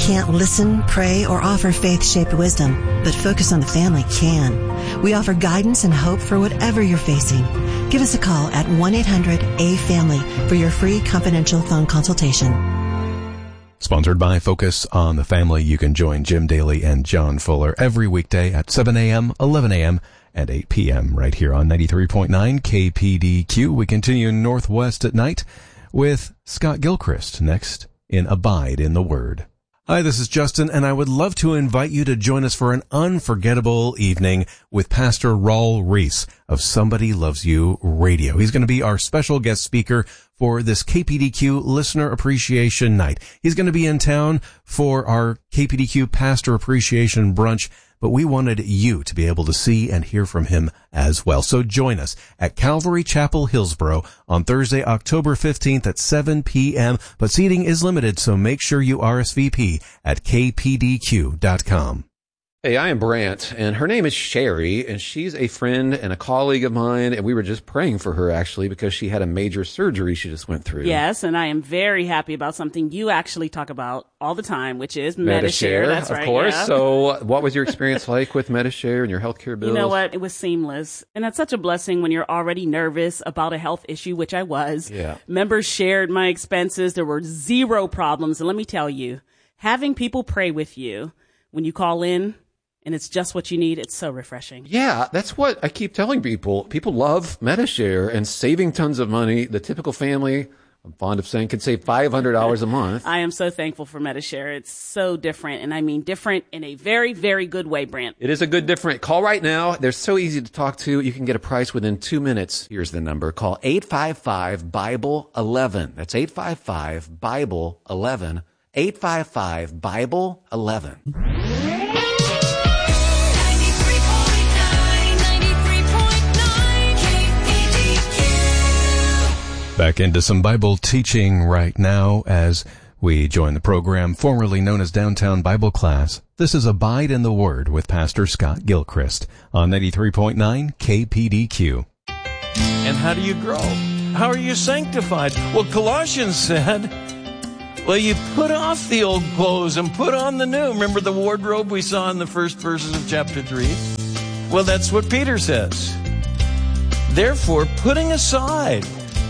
can't listen, pray, or offer faith-shaped wisdom, but Focus on the Family can. We offer guidance and hope for whatever you're facing. Give us a call at 1-800-A-FAMILY for your free confidential phone consultation. Sponsored by Focus on the Family. You can join Jim Daly and John Fuller every weekday at 7 a.m., 11 a.m., and 8 p.m. right here on 93.9 KPDQ. We continue Northwest at Night with Scott Gilchrist next in Abide in the Word. Hi, this is Justin, and I would love to invite you to join us for an unforgettable evening with Pastor Raul Reese of Somebody Loves You Radio. He's going to be our special guest speaker for this KPDQ Listener Appreciation Night. He's going to be in town for our KPDQ Pastor Appreciation Brunch, but we wanted you to be able to see and hear from him as well. So join us at Calvary Chapel, Hillsboro on Thursday, October 15th at 7 p.m. But seating is limited, so make sure you RSVP at kpdq.com. Hey, I am Brant, and her name is Sherry, and she's a friend and a colleague of mine, and we were just praying for her, actually, because she had a major surgery she just went through. Yes, and I am very happy about something you actually talk about all the time, which is Medi-Share. That's right, of course. Yeah. So what was your experience like with Medi-Share and your healthcare bills? You know what? It was seamless, and that's such a blessing when you're already nervous about a health issue, which I was. Yeah. Members shared my expenses. There were zero problems, and let me tell you, having people pray with you when you call in, and it's just what you need, it's so refreshing. Yeah, that's what I keep telling people. People love Medi-Share and saving tons of money. The typical family, I'm fond of saying, can save $500 a month. I am so thankful for Medi-Share. It's so different, and I mean different in a very, very good way, Brant. It is a good different. Call right now. They're so easy to talk to. You can get a price within 2 minutes. Here's the number. Call 855-BIBLE-11. That's 855-BIBLE-11. 855-BIBLE-11. Back into some Bible teaching right now as we join the program formerly known as Downtown Bible Class. This is Abide in the Word with Pastor Scott Gilchrist on 93.9 KPDQ. And how do you grow? How are you sanctified? Well, Colossians said, well, you put off the old clothes and put on the new. Remember the wardrobe we saw in the first verses of chapter 3? Well, that's what Peter says. Therefore, putting aside,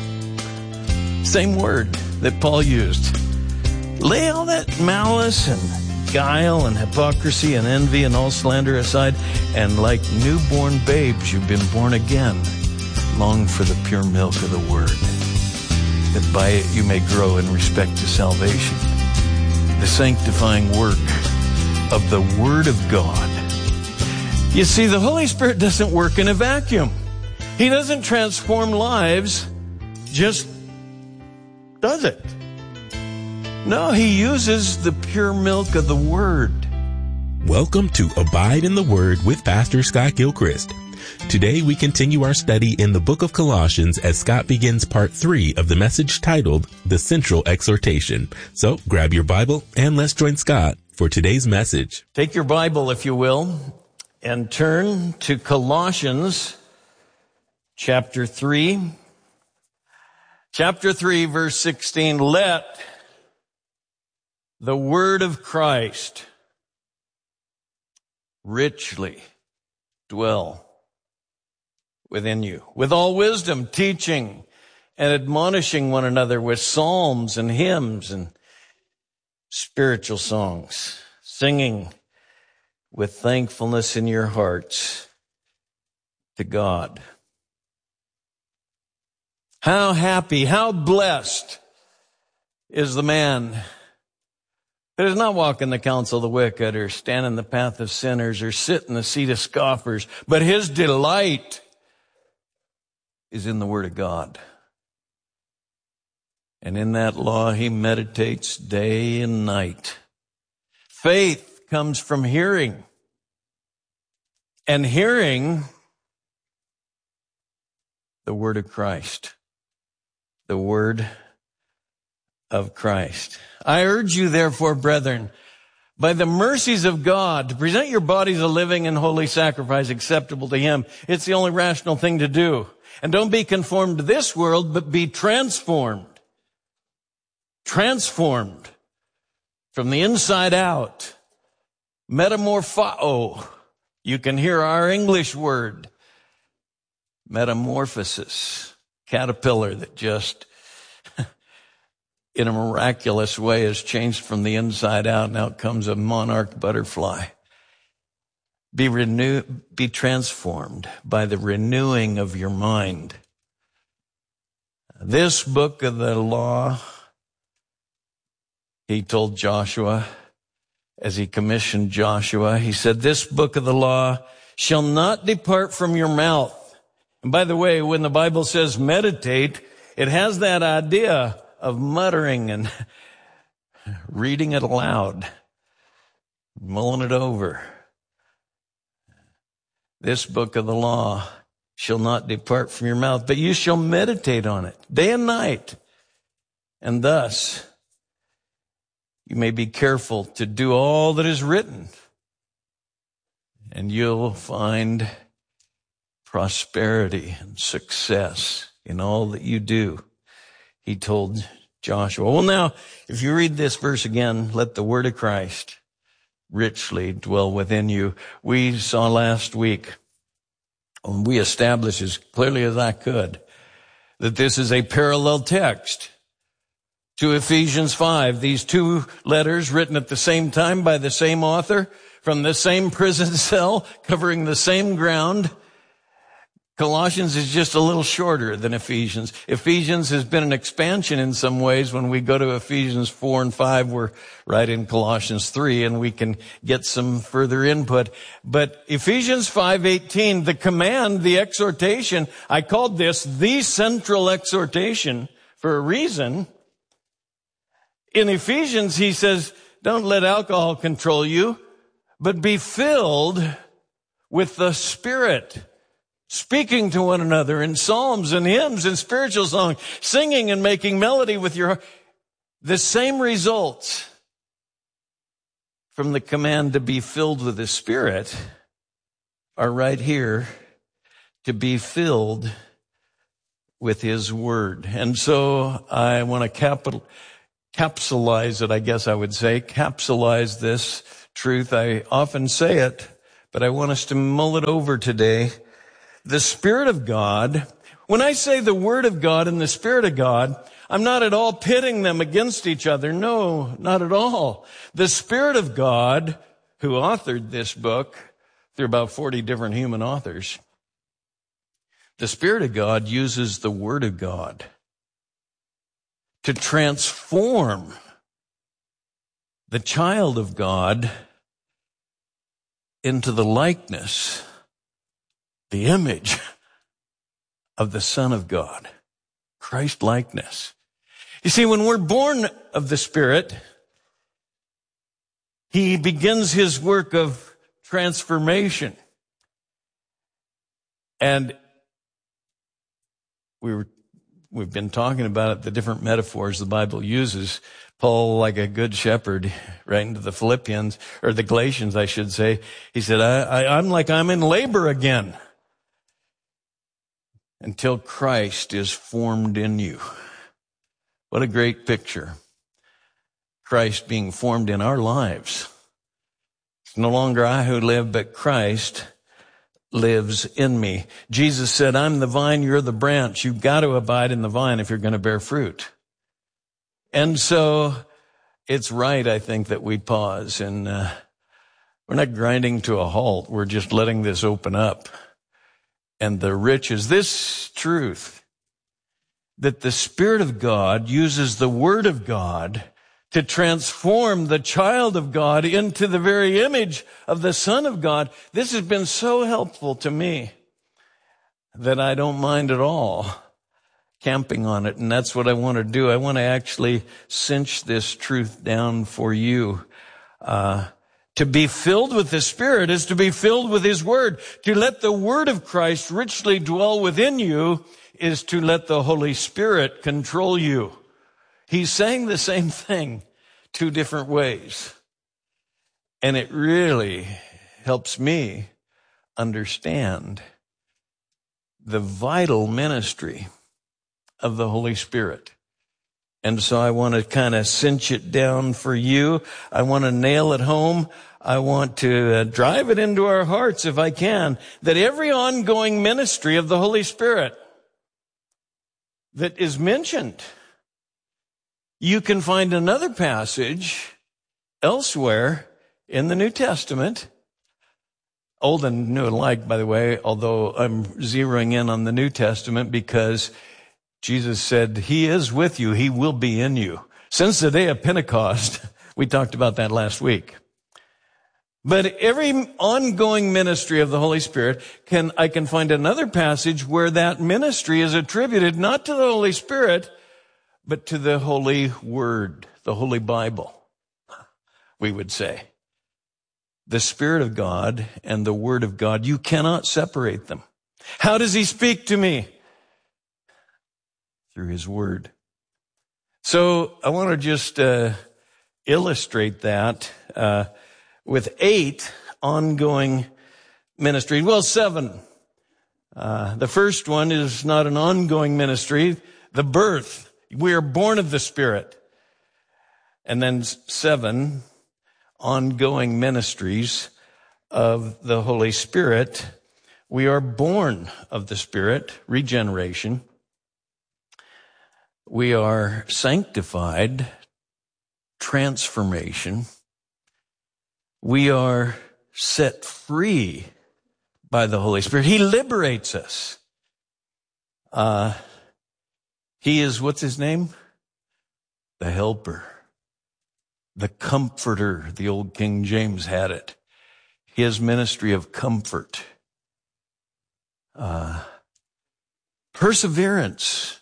same word that Paul used, lay all that malice and guile and hypocrisy and envy and all slander aside, and like newborn babes you've been born again, long for the pure milk of the word, that by it you may grow in respect to salvation, the sanctifying work of the Word of God. You see, the Holy Spirit doesn't work in a vacuum. He doesn't transform lives, just does it. No, He uses the pure milk of the Word. Welcome to Abide in the Word with Pastor Scott Gilchrist. Today we continue our study in the book of Colossians as Scott begins part 3 of the message titled The Central Exhortation. So grab your Bible and let's join Scott for today's message. Take your Bible, if you will, and turn to Colossians chapter 3. Chapter 3, verse 16, let the word of Christ richly dwell within you, with all wisdom, teaching and admonishing one another with psalms and hymns and spiritual songs, singing with thankfulness in your hearts to God. How happy, how blessed is the man that does not walk in the counsel of the wicked or stand in the path of sinners or sit in the seat of scoffers, but his delight is in the Word of God. And in that law he meditates day and night. Faith comes from hearing, and hearing the Word of Christ. The Word of Christ. I urge you, therefore, brethren, by the mercies of God, to present your bodies a living and holy sacrifice acceptable to Him. It's the only rational thing to do. And don't be conformed to this world, but be transformed. Transformed from the inside out. Metamorpho. You can hear our English word. Metamorphosis. Caterpillar that just, in a miraculous way, is changed from the inside out. Now comes a monarch butterfly. Be transformed by the renewing of your mind. This book of the law, he told Joshua, as he commissioned Joshua, he said, this book of the law shall not depart from your mouth. And by the way, when the Bible says meditate, it has that idea of muttering and reading it aloud, mulling it over. This book of the law shall not depart from your mouth, but you shall meditate on it day and night. And thus, you may be careful to do all that is written, and you'll find prosperity and success in all that you do, he told Joshua. Well, now, if you read this verse again, let the word of Christ richly dwell within you. We saw last week, and we established as clearly as I could, that this is a parallel text to Ephesians 5. These two letters written at the same time by the same author from the same prison cell, covering the same ground. Colossians is just a little shorter than Ephesians. Ephesians has been an expansion in some ways. When we go to Ephesians 4 and 5, we're right in Colossians 3, and we can get some further input. But Ephesians 5:18, the command, the exhortation, I called this the central exhortation for a reason. In Ephesians, he says, don't let alcohol control you, but be filled with the Spirit, speaking to one another in psalms and hymns and spiritual songs, singing and making melody with your heart. The same results from the command to be filled with the Spirit are right here, to be filled with His Word. And so I want to capsulize it, I guess I would say, capsulize this truth. I often say it, but I want us to mull it over today. The Spirit of God, when I say the Word of God and the Spirit of God, I'm not at all pitting them against each other. No, not at all. The Spirit of God, who authored this book, there are about 40 different human authors, the Spirit of God uses the Word of God to transform the child of God into the likeness, the image of the Son of God, Christ likeness. You see, when we're born of the Spirit, He begins His work of transformation. And we've been talking about it, the different metaphors the Bible uses. Paul, like a good shepherd, writing to the Philippians, or the Galatians, I should say, he said, I'm like I'm in labor again until Christ is formed in you. What a great picture. Christ being formed in our lives. It's no longer I who live, but Christ lives in me. Jesus said, I'm the vine, you're the branch. You've got to abide in the vine if you're going to bear fruit. And so it's right, I think, that we pause, and we're not grinding to a halt. We're just letting this open up. And the riches, this truth, that the Spirit of God uses the Word of God to transform the child of God into the very image of the Son of God. This has been so helpful to me that I don't mind at all camping on it. And that's what I want to do. I want to actually cinch this truth down for you. To be filled with the Spirit is to be filled with His Word. To let the Word of Christ richly dwell within you is to let the Holy Spirit control you. He's saying the same thing, two different ways. And it really helps me understand the vital ministry of the Holy Spirit. And so I want to kind of cinch it down for you. I want to nail it home. I want to drive it into our hearts if I can, that every ongoing ministry of the Holy Spirit that is mentioned, you can find another passage elsewhere in the New Testament, Old and New alike, by the way, although I'm zeroing in on the New Testament because Jesus said, He is with you. He will be in you. Since the day of Pentecost, we talked about that last week. But every ongoing ministry of the Holy Spirit, I can find another passage where that ministry is attributed not to the Holy Spirit, but to the Holy Word, the Holy Bible, we would say. The Spirit of God and the Word of God, you cannot separate them. How does He speak to me? Through His Word. So I want to just illustrate that with 8 ongoing ministries. Well, 7. The first one is not an ongoing ministry, the birth. We are born of the Spirit. And then 7 ongoing ministries of the Holy Spirit. We are born of the Spirit, regeneration. We are sanctified, transformation. We are set free by the Holy Spirit. He liberates us. He is, what's His name? The Helper. The Comforter. The old King James had it. His ministry of comfort. Perseverance.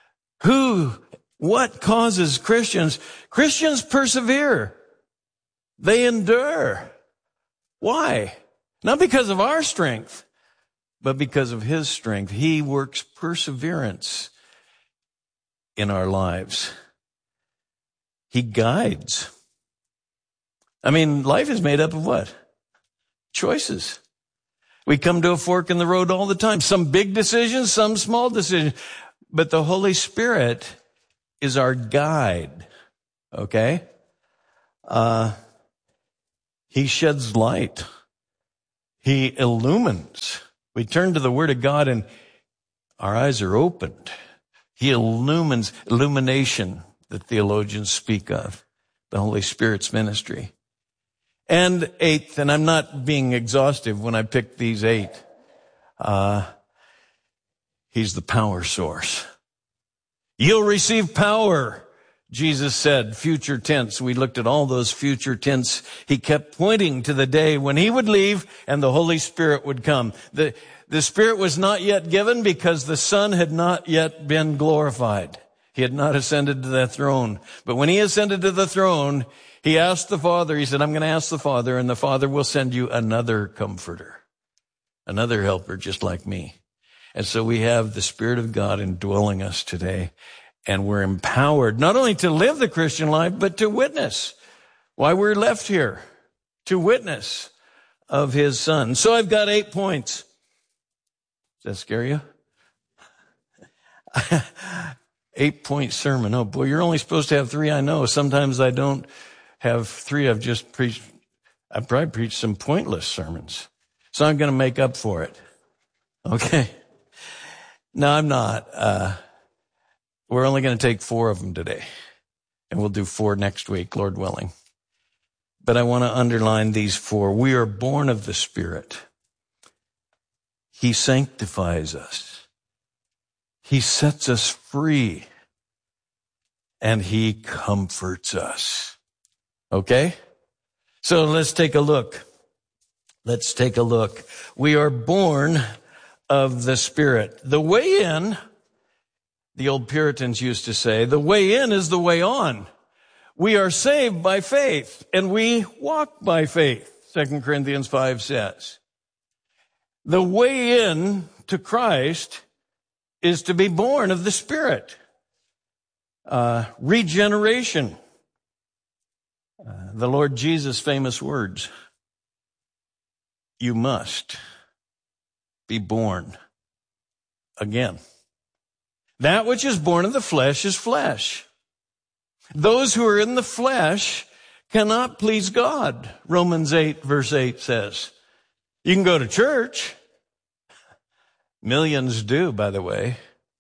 What causes Christians? Christians persevere. They endure. Why? Not because of our strength, but because of His strength. He works perseverance in our lives. He guides. I mean, life is made up of what? Choices. We come to a fork in the road all the time. Some big decisions, some small decisions. But the Holy Spirit is our guide. Okay? He sheds light. He illumines. We turn to the Word of God and our eyes are opened. He illumines, illumination, the theologians speak of, the Holy Spirit's ministry. And 8th, and I'm not being exhaustive when I pick these 8, He's the power source. You'll receive power, Jesus said, future tense. We looked at all those future tense. He kept pointing to the day when He would leave and the Holy Spirit would come. The Spirit was not yet given because the Son had not yet been glorified. He had not ascended to the throne. But when He ascended to the throne, He asked the Father, He said, I'm going to ask the Father, and the Father will send you another comforter, another helper just like me. And so we have the Spirit of God indwelling us today, and we're empowered not only to live the Christian life, but to witness why we're left here, to witness of His Son. So I've got 8 points. Does that scare you? 8-point sermon. Oh boy, you're only supposed to have 3. I know. Sometimes I don't have 3. I've probably preached some pointless sermons. So I'm going to make up for it. Okay. No, I'm not. We're only going to take 4 of them today. And we'll do 4 next week, Lord willing. But I want to underline these 4. We are born of the Spirit. He sanctifies us. He sets us free. And He comforts us. Okay? So let's take a look. Let's take a look. We are born of the Spirit. The way in, the old Puritans used to say, the way in is the way on. We are saved by faith, and we walk by faith, 2 Corinthians 5 says. The way in to Christ is to be born of the Spirit. Regeneration. The Lord Jesus' famous words. You must be born again. That which is born of the flesh is flesh. Those who are in the flesh cannot please God. Romans 8 verse 8 says. You can go to church. Millions do, by the way.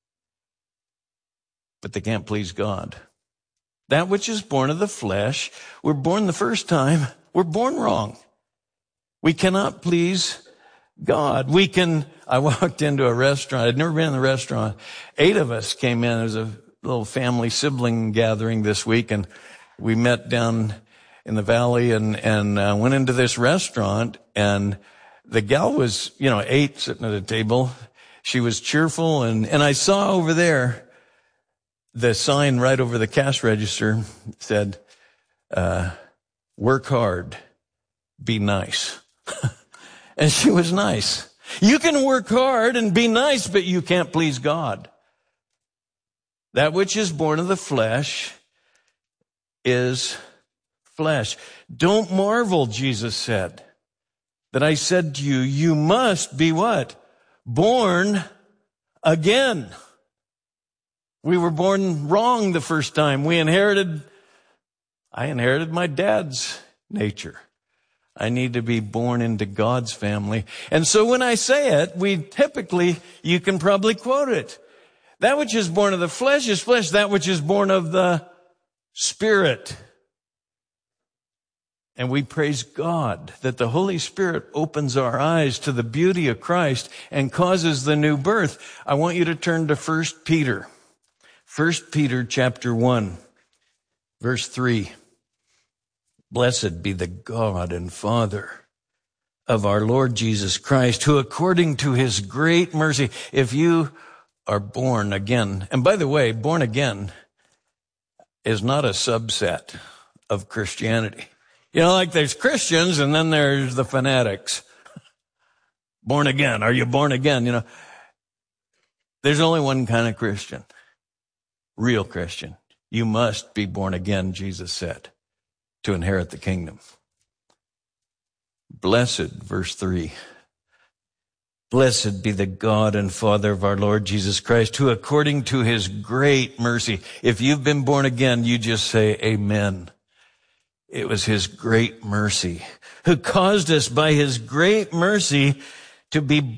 But they can't please God. That which is born of the flesh, we're born the first time, we're born wrong. We cannot please God. I walked into a restaurant. I'd never been in a restaurant. 8 of us came in. There was a little family sibling gathering this week, and we met down in the valley and went into this restaurant, and the gal was, 8 sitting at a table. She was cheerful, and I saw over there the sign right over the cash register said, work hard, be nice. And she was nice. You can work hard and be nice, but you can't please God. That which is born of the flesh is flesh. Don't marvel, Jesus said, that I said to you, you must be what? Born again. We were born wrong the first time. I inherited my dad's nature. I need to be born into God's family. And so when I say it, you can probably quote it. That which is born of the flesh is flesh. That which is born of the Spirit. And we praise God that the Holy Spirit opens our eyes to the beauty of Christ and causes the new birth. I want you to turn to 1 Peter. 1 Peter chapter 1, verse 3. Blessed be the God and Father of our Lord Jesus Christ, who according to his great mercy, if you are born again, and by the way, born again is not a subset of Christianity. Like there's Christians and then there's the fanatics. Born again. Are you born again? There's only one kind of Christian. Real Christian. You must be born again, Jesus said, to inherit the kingdom. Blessed, verse 3. Blessed be the God and Father of our Lord Jesus Christ, who according to his great mercy, if you've been born again, you just say amen. It was his great mercy, who caused us by his great mercy to be